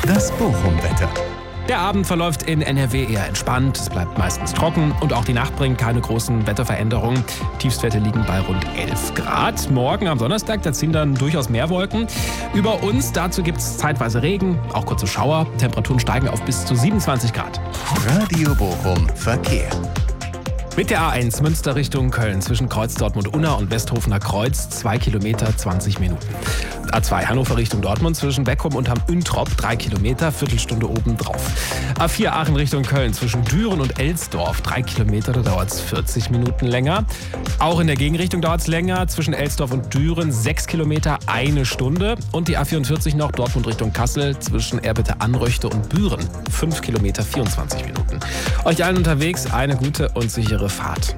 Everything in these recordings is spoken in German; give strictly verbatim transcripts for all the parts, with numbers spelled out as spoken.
Das Bochum-Wetter. Der Abend verläuft in N R W eher entspannt, es bleibt meistens trocken und auch die Nacht bringt keine großen Wetterveränderungen. Tiefstwerte liegen bei rund elf Grad. Morgen am Donnerstag, da ziehen dann durchaus mehr Wolken über uns. Dazu gibt es zeitweise Regen, auch kurze Schauer. Temperaturen steigen auf bis zu siebenundzwanzig Grad. Radio Bochum Verkehr. Mit der A eins Münster Richtung Köln zwischen Kreuz Dortmund-Unna und Westhofener Kreuz zwei Kilometer, zwanzig Minuten. A zwei Hannover Richtung Dortmund zwischen Beckum und Hamm-Üntrop drei Kilometer, Viertelstunde obendrauf. A vier Aachen Richtung Köln zwischen Düren und Elsdorf drei Kilometer, da dauert es vierzig Minuten länger. Auch in der Gegenrichtung dauert es länger, zwischen Elsdorf und Düren sechs Kilometer, eine Stunde. Und die A vierundvierzig noch Dortmund Richtung Kassel zwischen Erbitte-Anröchte und Büren fünf Kilometer, vierundzwanzig Minuten. Euch allen unterwegs eine gute und sichere Fahrt.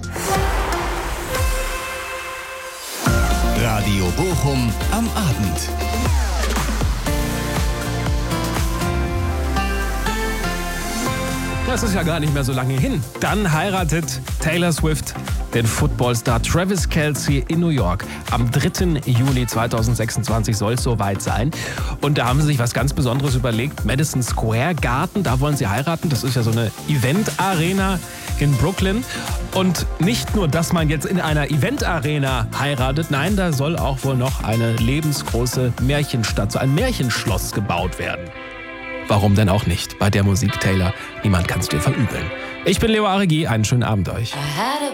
Radio Bochum am Abend. Das ist ja gar nicht mehr so lange hin. Dann heiratet Taylor Swift den Footballstar Travis Kelce in New York. Am dritten Juni zweitausendsechsundzwanzig soll es soweit sein. Und da haben sie sich was ganz Besonderes überlegt. Madison Square Garden, da wollen sie heiraten. Das ist ja so eine Event-Arena in Brooklyn. Und nicht nur, dass man jetzt in einer Event-Arena heiratet, nein, da soll auch wohl noch eine lebensgroße Märchenstadt, so ein Märchenschloss gebaut werden. Warum denn auch nicht? Bei der Musik Taylor, niemand kann es dir verübeln. Ich bin Leo Aregi, einen schönen Abend euch.